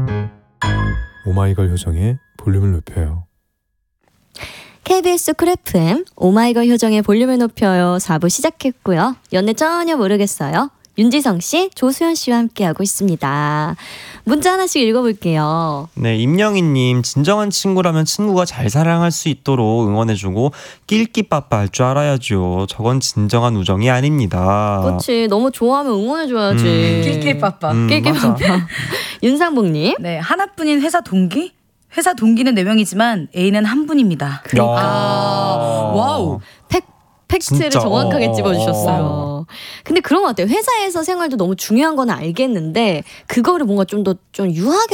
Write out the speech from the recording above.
오마이걸 효정의 볼륨을 높여요. KBS 쿨 FM 오마이걸 효정의 볼륨을 높여요 4부 시작했고요. 연애 전혀 모르겠어요. 윤지성 씨, 조수연 씨와 함께하고 있습니다. 문자 하나씩 읽어볼게요. 네, 임영희님, 진정한 친구라면 친구가 잘 사랑할 수 있도록 응원해주고 낄끼빠빠 할 줄 알아야죠. 저건 진정한 우정이 아닙니다. 그렇지, 너무 좋아하면 응원해줘야지. 낄낄빠빠. 낄낄빠빠. 윤상복님. 네, 하나뿐인 회사 동기? 회사 동기는 4명이지만 A는 한 분입니다. 그러니까. 와우. 팩트를 진짜. 정확하게 찝어주셨어요. 근데 그런 것 같아요. 회사에서 생활도 너무 중요한 건 알겠는데 그거를 뭔가 좀 더 좀 유하게